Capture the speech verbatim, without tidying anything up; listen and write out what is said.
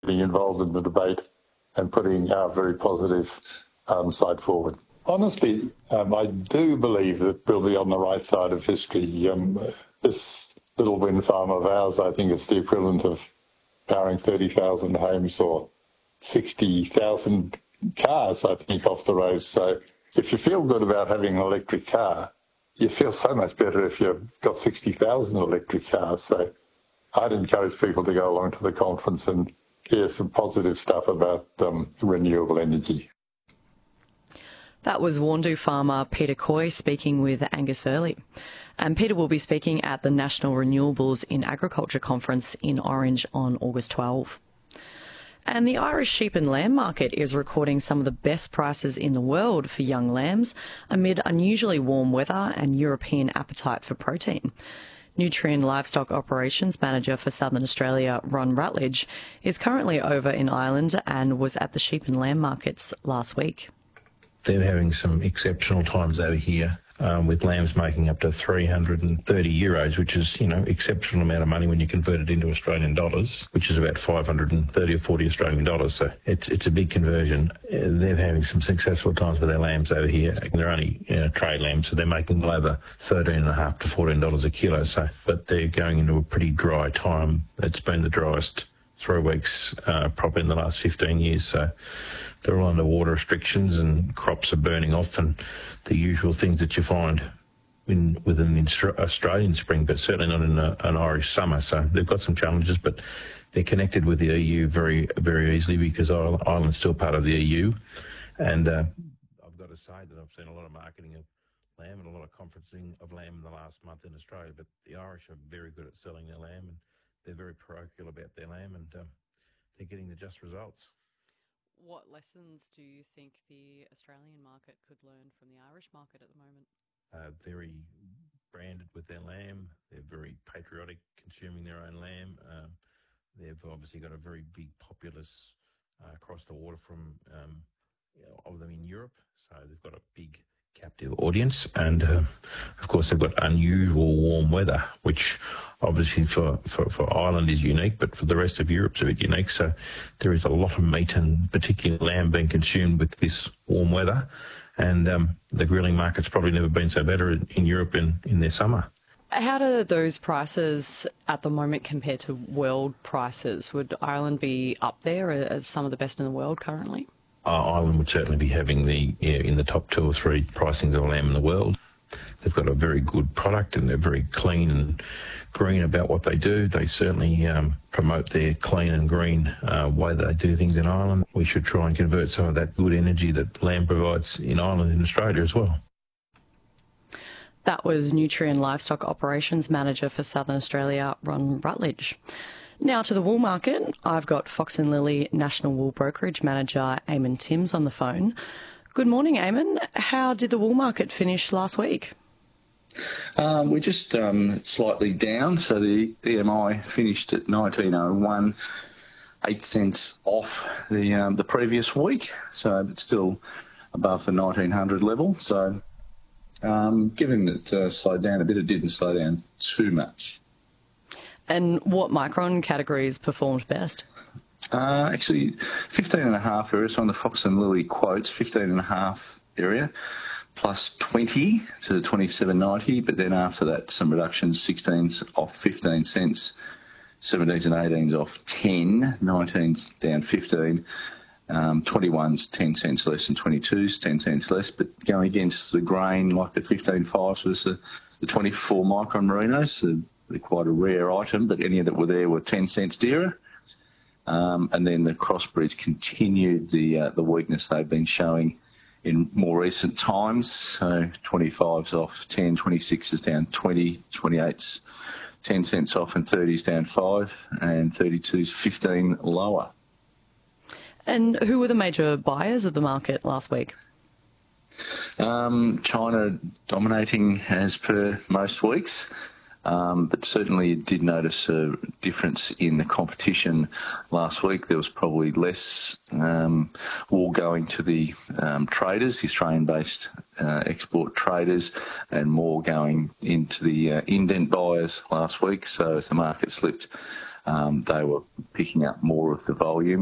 getting involved in the debate and putting our very positive um, side forward. Honestly, um, I do believe that we'll be on the right side of history. Um, this little wind farm of ours, I think it's the equivalent of powering thirty thousand homes or sixty thousand cars, I think, off the road. So if you feel good about having an electric car, you feel so much better if you've got sixty thousand electric cars. So I'd encourage people to go along to the conference and hear some positive stuff about um, renewable energy. That was Wandoo farmer Peter Coy speaking with Angus Verley. And Peter will be speaking at the National Renewables in Agriculture Conference in Orange on August twelfth. And the Irish sheep and lamb market is recording some of the best prices in the world for young lambs amid unusually warm weather and European appetite for protein. Nutrien Livestock Operations Manager for Southern Australia, Ron Rutledge, is currently over in Ireland and was at the sheep and lamb markets last week. They're having some exceptional times over here, um, with lambs making up to three hundred thirty euros, which is, you know, exceptional amount of money when you convert it into Australian dollars, which is about five hundred thirty or forty Australian dollars. So it's it's a big conversion. Uh, they're having some successful times with their lambs over here. They're only, you know, trade lambs, so they're making well over thirteen and a half to fourteen dollars a kilo. So, but they're going into a pretty dry time. It's been the driest three weeks uh, probably in the last fifteen years. So they're all under water restrictions and crops are burning off and the usual things that you find in with an Australian spring, but certainly not in a, an Irish summer. So they've got some challenges, but they're connected with the E U very, very easily because Ireland's still part of the E U. And uh, I've got to say that I've seen a lot of marketing of lamb and a lot of conferencing of lamb in the last month in Australia, but the Irish are very good at selling their lamb and they're very parochial about their lamb and um, they're getting the just results. What lessons do you think the Australian market could learn from the Irish market at the moment? Uh, very branded with their lamb. They're very patriotic, consuming their own lamb. Um, they've obviously got a very big populace uh, across the water from um, you know, of them in Europe. So they've got a big captive audience, and uh, of course they've got unusual warm weather, which obviously for, for, for Ireland is unique, but for the rest of Europe's a bit unique. So there is a lot of meat and particularly lamb being consumed with this warm weather, and um, the grilling market's probably never been so better in, in Europe in, in their summer. How do those prices at the moment compare to world prices? Would Ireland be up there as some of the best in the world currently? Uh, Ireland would certainly be having the yeah, in the top two or three pricings of lamb in the world. They've got a very good product and they're very clean and green about what they do. They certainly um, promote their clean and green uh, way that they do things in Ireland. We should try and convert some of that good energy that lamb provides in Ireland and Australia as well. That was Nutrien Livestock Operations Manager for Southern Australia, Ron Rutledge. Now to the wool market. I've got Fox and Lily National Wool Brokerage Manager Eamon Timms on the phone. Good morning, Eamon. How did the wool market finish last week? Um, we're just um, slightly down. So the E M I finished at nineteen oh one, eight cents off the um, the previous week. So it's still above the nineteen hundred level. So um, given it uh, slowed down a bit, it didn't slow down too much. And what micron categories performed best? Uh, actually, fifteen and a half area, so on the Fox and Lily quotes, fifteen and a half area, plus twenty to twenty-seven ninety, but then after that, some reductions, sixteens off fifteen cents, seventeens and eighteens off ten, nineteens down fifteen, um, twenty-ones ten cents less and twenty-twos ten cents less, but going against the grain, like the fifteen fives was the, the twenty-four micron merinos, so they're quite a rare item, but any that were there were ten cents dearer. Um, and then the crossbreeds continued the uh, the weakness they've been showing in more recent times. So twenty-fives off ten, twenty-sixes down twenty, twenty-eights ten cents off and thirties down five, and thirty-twos fifteen lower. And who were the major buyers of the market last week? Um, China dominating as per most weeks. Um, but certainly did notice a difference in the competition last week. There was probably less um, wool going to the um, traders, the Australian-based uh, export traders, and more going into the uh, indent buyers last week. So as the market slipped um, they were picking up more of the volume.